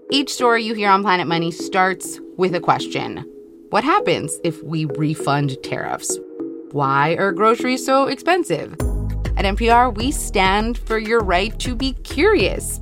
Each story you hear on Planet Money starts with a question. What happens if we refund tariffs? Why are groceries so expensive? At NPR, we stand for your right to be curious